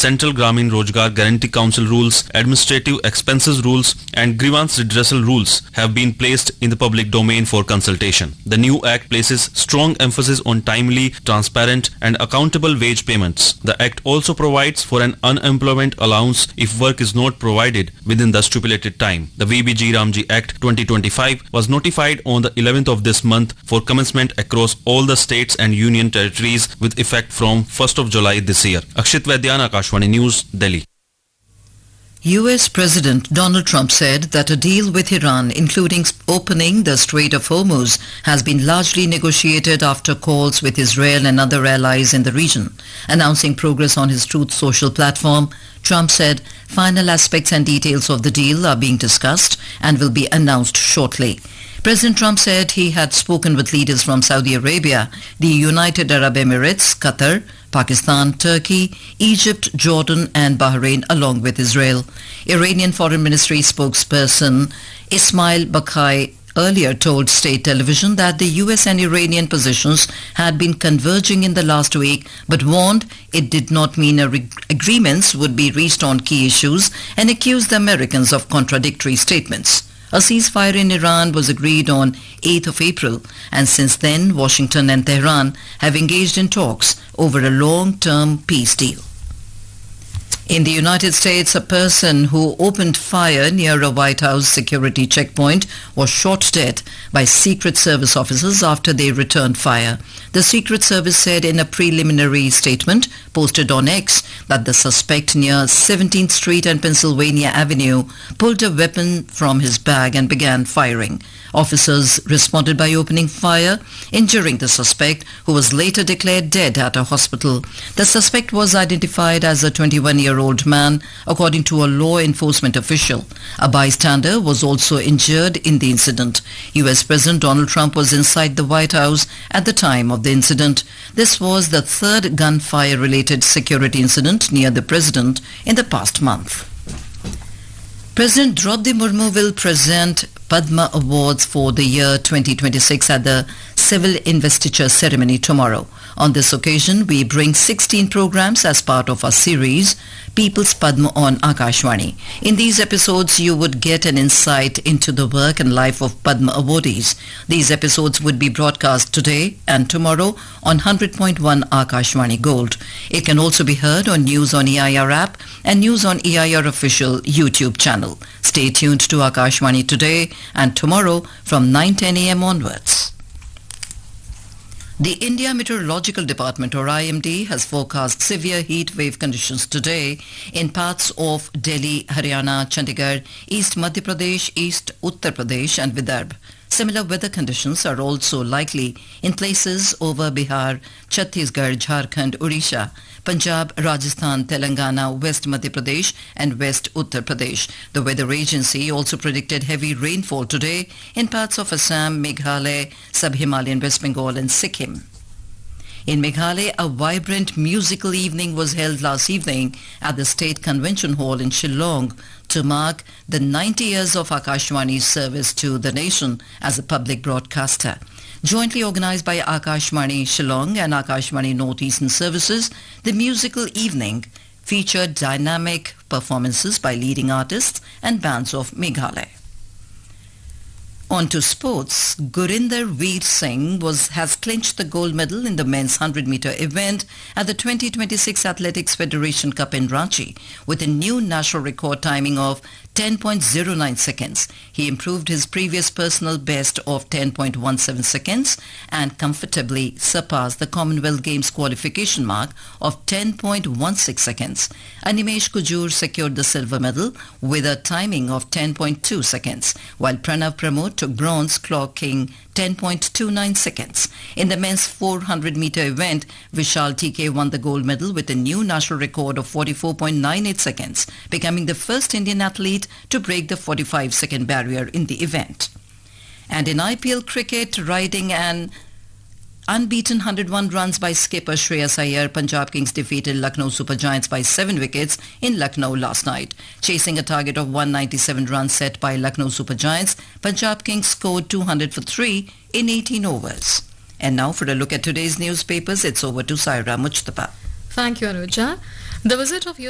Central Gramin Rojgar Guarantee Council rules, administrative expenses rules and grievance redressal rules have been placed in the public domain for consultation. The new Act places strong emphasis on timely, transparent and accountable wage payments. The Act also provides for an unemployment allowance if work is not provided within the stipulated time. The VBG Ramji Act 2025 was notified on the 11th of this month for commencement across all the states and union territories with effect from 1st of July this year. Akshit Vaidyan, Akashvani News, Delhi. US President Donald Trump said that a deal with Iran, including opening the Strait of Hormuz, has been largely negotiated after calls with Israel and other allies in the region. Announcing progress on his Truth Social platform, Trump said final aspects and details of the deal are being discussed and will be announced shortly. President Trump said he had spoken with leaders from Saudi Arabia, the United Arab Emirates, Qatar, Pakistan, Turkey, Egypt, Jordan and Bahrain along with Israel. Iranian Foreign Ministry spokesperson Ismail Bakai earlier told state television that the US and Iranian positions had been converging in the last week, but warned it did not mean agreements would be reached on key issues and accused the Americans of contradictory statements. A ceasefire in Iran was agreed on 8th of April, and since then Washington and Tehran have engaged in talks over a long-term peace deal. In the United States, a person who opened fire near a White House security checkpoint was shot dead by Secret Service officers after they returned fire. The Secret Service said in a preliminary statement posted on X that the suspect near 17th Street and Pennsylvania Avenue pulled a weapon from his bag and began firing. Officers responded by opening fire, injuring the suspect, who was later declared dead at a hospital. The suspect was identified as a 21-year-old man, according to a law enforcement official. A bystander was also injured in the incident. US President Donald Trump was inside the White House at the time of the incident. This was the third gunfire-related security incident near the president in the past month. President Draupadi Murmu will present Padma Awards for the year 2026 at the civil investiture ceremony tomorrow. On this occasion, we bring 16 programs as part of our series, People's Padma on Akashvani. In these episodes, you would get an insight into the work and life of Padma awardees. These episodes would be broadcast today and tomorrow on 100.1 Akashvani Gold. It can also be heard on News on EIR app and News on EIR official YouTube channel. Stay tuned to Akashvani today and tomorrow from 9:10 a.m. onwards. The India Meteorological Department, or IMD, has forecast severe heat wave conditions today in parts of Delhi, Haryana, Chandigarh, East Madhya Pradesh, East Uttar Pradesh and Vidarbha. Similar weather conditions are also likely in places over Bihar, Chhattisgarh, Jharkhand, Odisha, Punjab, Rajasthan, Telangana, West Madhya Pradesh and West Uttar Pradesh. The weather agency also predicted heavy rainfall today in parts of Assam, Meghalaya, Sub-Himalayan West Bengal and Sikkim. In Meghalaya, a vibrant musical evening was held last evening at the State Convention Hall in Shillong to mark the 90 years of Akashvani's service to the nation as a public broadcaster. Jointly organized by Akashvani Shillong and Akashvani Northeastern Services, the musical evening featured dynamic performances by leading artists and bands of Meghalaya. On to sports. Gurinder Veer Singh has clinched the gold medal in the men's 100-meter event at the 2026 Athletics Federation Cup in Ranchi with a new national record timing of 10.09 seconds. He improved his previous personal best of 10.17 seconds and comfortably surpassed the Commonwealth Games qualification mark of 10.16 seconds. Animesh Kujur secured the silver medal with a timing of 10.2 seconds, while Pranav Pramod took bronze, clocking 10.29 seconds. In the men's 400-meter event, Vishal TK won the gold medal with a new national record of 44.98 seconds, becoming the first Indian athlete to break the 45-second barrier in the event. And in IPL cricket, riding an unbeaten 101 runs by skipper Shreyas Iyer, Punjab Kings defeated Lucknow Super Giants by 7 wickets in Lucknow last night. Chasing a target of 197 runs set by Lucknow Super Giants, Punjab Kings scored 200 for 3 in 18 overs. And now for a look at today's newspapers, it's over to Saira Mujtaba. Thank you, Anuja. The visit of